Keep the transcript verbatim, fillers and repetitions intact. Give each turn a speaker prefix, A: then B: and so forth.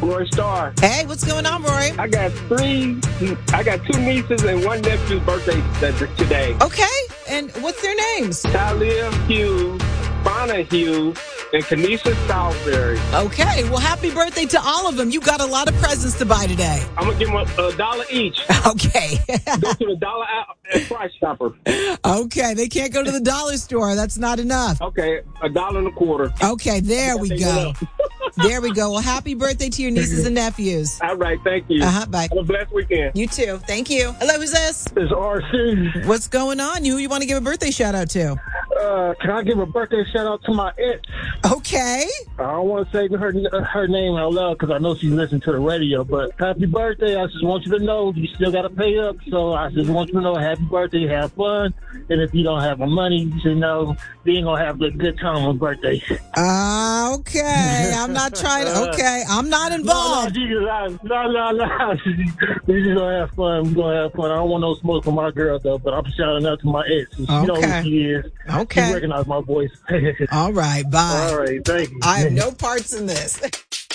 A: Roy Starr.
B: Hey, what's going on, Roy?
A: I got three, I got two nieces and one nephew's birthday today.
B: Okay, and what's their names?
A: Talia Hughes, Bonner Hughes, and Kanisha Salisbury.
B: Okay, well, happy birthday to all of them. You got a lot of presents to buy today.
A: I'm going to give them a, a dollar each.
B: Okay.
A: Go to the dollar price shopper.
B: Okay, they can't go to the dollar store. That's not enough.
A: Okay, a dollar and a quarter.
B: Okay, there we go. There we go. Well, happy birthday to your nieces and nephews.
A: All right, thank you.
B: Uh-huh, bye.
A: Have a blessed weekend.
B: You too. Thank you. Hello, who's this?
C: It's R C.
B: What's going on? Who you want to give a birthday shout out to?
C: Uh, can I give a birthday shout out to my aunt?
B: Okay.
C: I don't want to say her her name out loud because I know she's listening to the radio, but happy birthday. I just want you to know you still got to pay up, so I just want you to know happy birthday, have fun, and if you don't have the money, you should know you ain't going to have a good time on birthday.
B: Uh, okay. I'm not trying to, okay. I'm not involved.
C: No, no, no, no, no. We're just going to have fun. We're going to have fun. I don't want no smoke from my girl, though, but I'm shouting out to my ex. She
B: okay.
C: knows who she is.
B: Okay.
C: She recognized my voice.
B: All right. Bye.
C: All right. Thank you.
B: I have no parts in this.